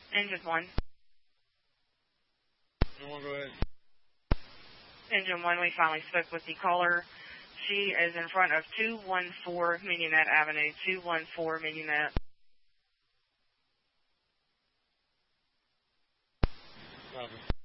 Engine 1. Engine 1, go ahead. Engine 1, we finally spoke with the caller. She is in front of 214 Mignonette Avenue, 214 Mignonette. Copy.